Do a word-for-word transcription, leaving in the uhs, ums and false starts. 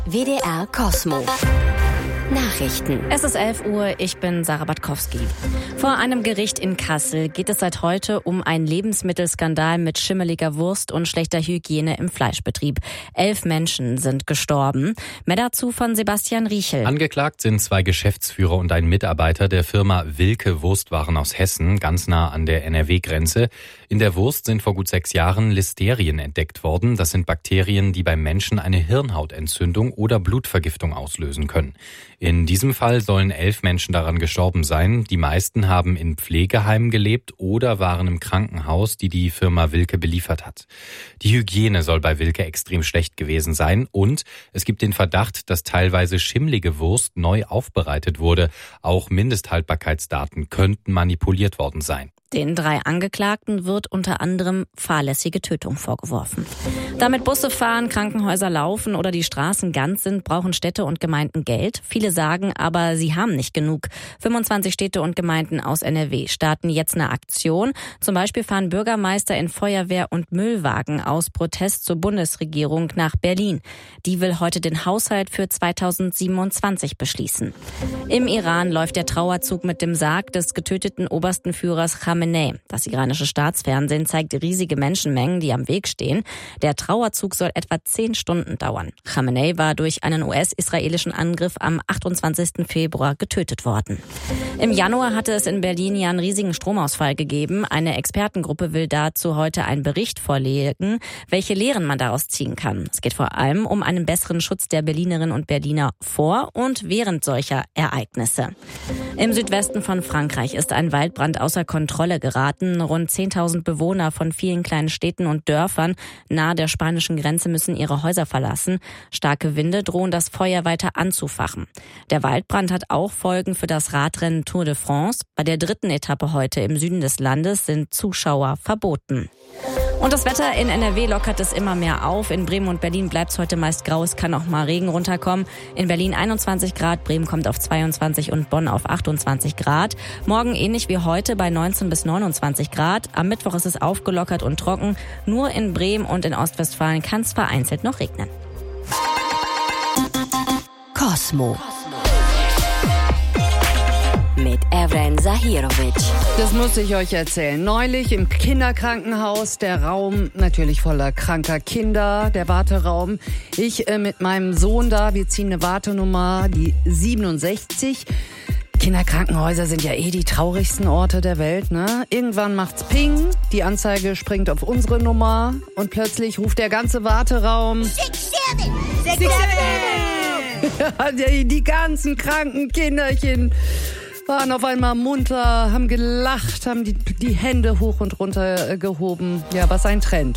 W D R Kosmo. Nachrichten. Es ist elf Uhr, ich bin Sarah Batkowski. Vor einem Gericht in Kassel geht es seit heute um einen Lebensmittelskandal mit schimmeliger Wurst und schlechter Hygiene im Fleischbetrieb. Elf Menschen sind gestorben. Mehr dazu von Sebastian Riechel. Angeklagt sind zwei Geschäftsführer und ein Mitarbeiter der Firma Wilke Wurstwaren aus Hessen, ganz nah an der N R W-Grenze. In der Wurst sind vor gut sechs Jahren Listerien entdeckt worden. Das sind Bakterien, die beim Menschen eine Hirnhautentzündung oder Blutvergiftung auslösen können. In diesem Fall sollen elf Menschen daran gestorben sein. Die meisten haben in Pflegeheimen gelebt oder waren im Krankenhaus, die die Firma Wilke beliefert hat. Die Hygiene soll bei Wilke extrem schlecht gewesen sein und es gibt den Verdacht, dass teilweise schimmlige Wurst neu aufbereitet wurde. Auch Mindesthaltbarkeitsdaten könnten manipuliert worden sein. Den drei Angeklagten wird unter anderem fahrlässige Tötung vorgeworfen. Damit Busse fahren, Krankenhäuser laufen oder die Straßen ganz sind, brauchen Städte und Gemeinden Geld. Viele sagen aber, sie haben nicht genug. fünfundzwanzig Städte und Gemeinden aus N R W starten jetzt eine Aktion. Zum Beispiel fahren Bürgermeister in Feuerwehr- und Müllwagen aus Protest zur Bundesregierung nach Berlin. Die will heute den Haushalt für zweitausendsiebenundzwanzig beschließen. Im Iran läuft der Trauerzug mit dem Sarg des getöteten obersten Führers Khamenei. Das iranische Staatsfernsehen zeigt riesige Menschenmengen, die am Weg stehen. Der Trauerzug soll etwa zehn Stunden dauern. Khamenei war durch einen U S-israelischen Angriff am achtundzwanzigsten Februar getötet worden. Im Januar hatte es in Berlin ja einen riesigen Stromausfall gegeben. Eine Expertengruppe will dazu heute einen Bericht vorlegen, welche Lehren man daraus ziehen kann. Es geht vor allem um einen besseren Schutz der Berlinerinnen und Berliner vor und während solcher Ereignisse. Im Südwesten von Frankreich ist ein Waldbrand außer Kontrolle geraten. Rund zehntausend Bewohner von vielen kleinen Städten und Dörfern nahe der spanischen Grenze müssen ihre Häuser verlassen. Starke Winde drohen das Feuer weiter anzufachen. Der Waldbrand hat auch Folgen für das Radrennen Tour de France. Bei der dritten Etappe heute im Süden des Landes sind Zuschauer verboten. Und das Wetter in N R W lockert es immer mehr auf. In Bremen und Berlin bleibt es heute meist grau. Es kann auch mal Regen runterkommen. In Berlin einundzwanzig Grad, Bremen kommt auf zweiundzwanzig und Bonn auf achtundzwanzig Grad. Morgen ähnlich wie heute bei neunzehn bis neunundzwanzig Grad. Am Mittwoch ist es aufgelockert und trocken. Nur in Bremen und in Ostwestfalen kann es vereinzelt noch regnen. Kosmo. Mit Evren Zahirovic. Das muss ich euch erzählen. Neulich im Kinderkrankenhaus, der Raum natürlich voller kranker Kinder, der Warteraum. Ich äh, mit meinem Sohn da, wir ziehen eine Wartenummer, die siebenundsechzig. Kinderkrankenhäuser sind ja eh die traurigsten Orte der Welt, ne? Irgendwann macht's Ping, die Anzeige springt auf unsere Nummer und plötzlich ruft der ganze Warteraum Six, seven! Six, seven! Die ganzen kranken Kinderchen waren auf einmal munter, haben gelacht, haben die, die Hände hoch und runter gehoben. Ja, was ein Trend.